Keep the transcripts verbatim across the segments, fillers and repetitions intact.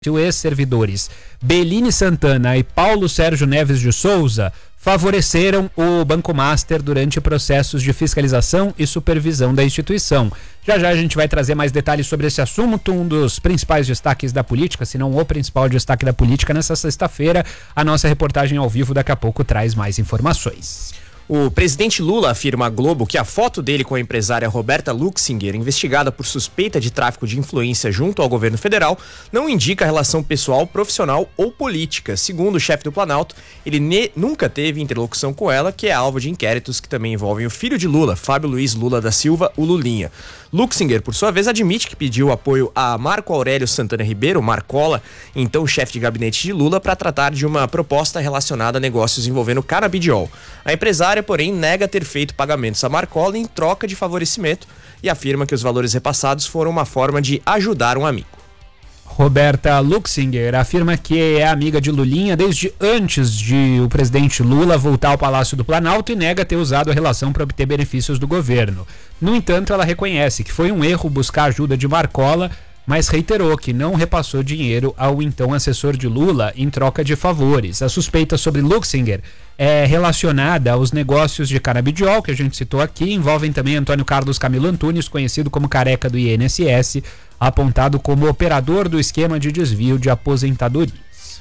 Os ex-servidores Beline Santana e Paulo Sérgio Neves de Souza favoreceram o Banco Master durante processos de fiscalização e supervisão da instituição. Já já a gente vai trazer mais detalhes sobre esse assunto, um dos principais destaques da política, se não o principal destaque da política nessa sexta-feira. A nossa reportagem ao vivo daqui a pouco traz mais informações. O presidente Lula afirma à Globo que a foto dele com a empresária Roberta Luxinger, investigada por suspeita de tráfico de influência junto ao governo federal, não indica relação pessoal, profissional ou política. Segundo o chefe do Planalto, ele ne- nunca teve interlocução com ela, que é alvo de inquéritos que também envolvem o filho de Lula, Fábio Luiz Lula da Silva, o Lulinha. Luxinger, por sua vez, admite que pediu apoio a Marco Aurélio Santana Ribeiro, Marcola, então chefe de gabinete de Lula, para tratar de uma proposta relacionada a negócios envolvendo canabidiol. A empresária, porém, nega ter feito pagamentos a Marcola em troca de favorecimento e afirma que os valores repassados foram uma forma de ajudar um amigo. Roberta Luxinger afirma que é amiga de Lulinha desde antes de o presidente Lula voltar ao Palácio do Planalto e nega ter usado a relação para obter benefícios do governo. No entanto, ela reconhece que foi um erro buscar ajuda de Marcola, mas reiterou que não repassou dinheiro ao então assessor de Lula em troca de favores. A suspeita sobre Luxinger é relacionada aos negócios de canabidiol, que a gente citou aqui, envolvem também Antônio Carlos Camilo Antunes, conhecido como Careca do I N S S, apontado como operador do esquema de desvio de aposentadorias.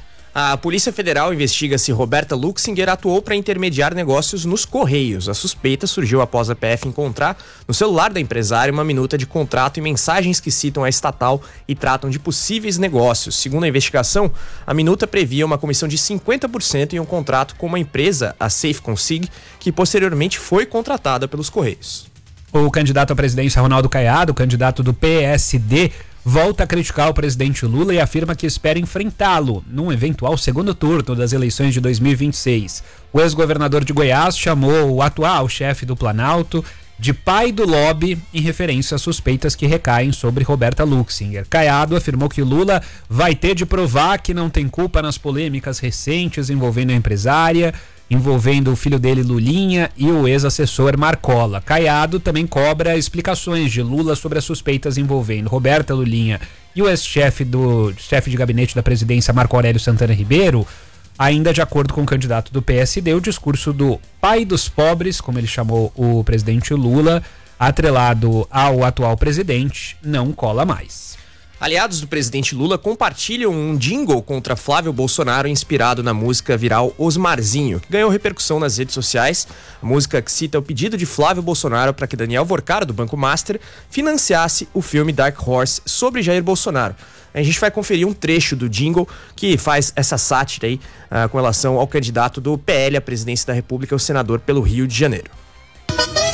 A Polícia Federal investiga se Roberta Luxinger atuou para intermediar negócios nos Correios. A suspeita surgiu após a P F encontrar no celular da empresária uma minuta de contrato e mensagens que citam a estatal e tratam de possíveis negócios. Segundo a investigação, a minuta previa uma comissão de cinquenta por cento em um contrato com uma empresa, a Safe Consig, que posteriormente foi contratada pelos Correios. O candidato à presidência Ronaldo Caiado, candidato do P S D, volta a criticar o presidente Lula e afirma que espera enfrentá-lo num eventual segundo turno das eleições de dois mil e vinte e seis. O ex-governador de Goiás chamou o atual chefe do Planalto de pai do lobby em referência às suspeitas que recaem sobre Roberta Luxinger. Caiado afirmou que Lula vai ter de provar que não tem culpa nas polêmicas recentes envolvendo a empresária, envolvendo o filho dele, Lulinha, e o ex-assessor Marcola. Caiado também cobra explicações de Lula sobre as suspeitas envolvendo Roberta, Lulinha e o ex-chefe do chefe de gabinete da presidência, Marco Aurélio Santana Ribeiro. Ainda de acordo com o candidato do P S D, o discurso do pai dos pobres, como ele chamou o presidente Lula, atrelado ao atual presidente, não cola mais. Aliados do presidente Lula compartilham um jingle contra Flávio Bolsonaro inspirado na música viral Osmarzinho, que ganhou repercussão nas redes sociais. A música que cita o pedido de Flávio Bolsonaro para que Daniel Vorcara, do Banco Master, financiasse o filme Dark Horse sobre Jair Bolsonaro. A gente vai conferir um trecho do jingle que faz essa sátira aí uh, com relação ao candidato do P L à presidência da República, o senador pelo Rio de Janeiro.